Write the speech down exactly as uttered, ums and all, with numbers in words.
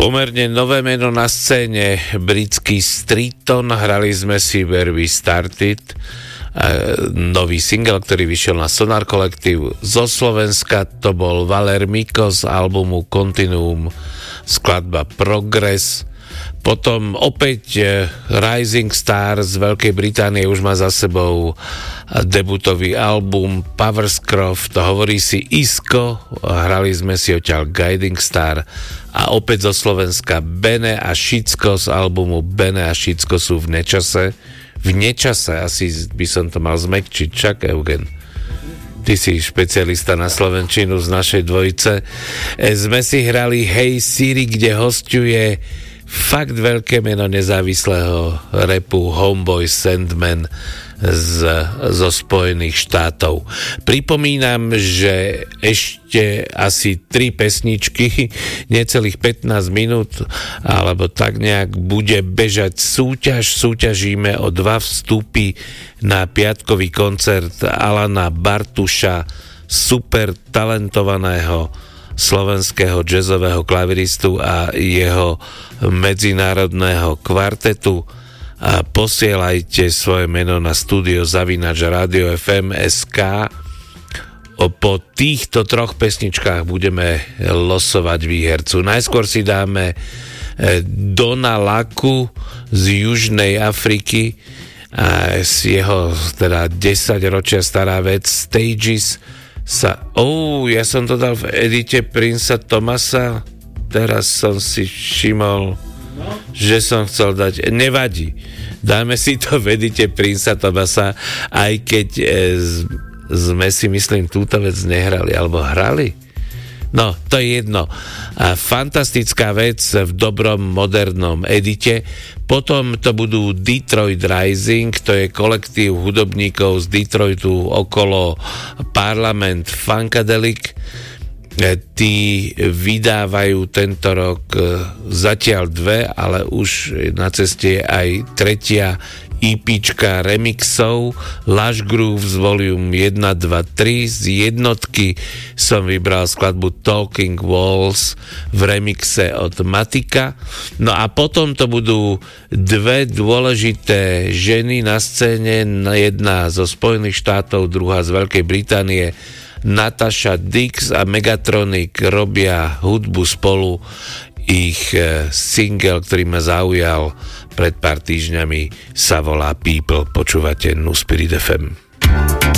Pomerne nové meno na scéne, britský Streeton, hrali sme si Where We Started, nový single, ktorý vyšiel na Sonar Collective. Zo Slovenska to bol Valer Miko z albumu Continuum, skladba Progress. Potom opäť Rising Star z Veľkej Británie už má za sebou debutový album Powerscroft, to hovorí si Isko, hrali sme si odtiaľ Guiding Star a opäť zo Slovenska Bene a Šicko z albumu Bene a Šicko sú v nečase. V nečase, asi by som to mal zmäkčiť, čak Eugen. Ty si špecialista na slovenčinu z našej dvojice. Sme si hrali Hey Siri, kde hosťuje fakt veľké meno nezávislého rapu Homeboy Sandman z, zo Spojených štátov. Pripomínam, že ešte asi tri pesničky, necelých pätnásť minút, alebo tak nejak bude bežať súťaž. Súťažíme o dva vstupy na piatkový koncert Alana Bartuša, super talentovaného slovenského jazzového klaviristu a jeho medzinárodného kvartetu. A posielajte svoje meno na studio zavináč rádio ef em bodka es ká. Po týchto troch pesničkách budeme losovať výhercu. Najskôr si dáme Dona Laku z Južnej Afriky a z jeho teda desaťročia stará vec Stages sa... Oh, ja som to dal v edite Princa Thomasa, teraz som si všimol, no, že som chcel dať... Nevadí, dáme si to v edite Princa Thomasa, aj keď e, z, sme si, myslím, túto vec nehrali, alebo hrali? No, to je jedno. A fantastická vec v dobrom, modernom edite. Potom to budú Detroit Rising, to je kolektív hudobníkov z Detroitu okolo Parliament Funkadelic. Tí vydávajú tento rok zatiaľ dve, ale už na ceste je aj tretia EPčka remixov Lush Grooves Volume jeden, dva, tri. Z jednotky som vybral skladbu Talking Walls v remixe od Matika. No a potom to budú dve dôležité ženy na scéne, jedna zo Spojených štátov, druhá z Veľkej Británie. Natasha Dix a Megatronic robia hudbu spolu. Ich single, ktorý ma zaujal pred pár týždňami, sa volá People. Počúvate Nu Spirit ef em.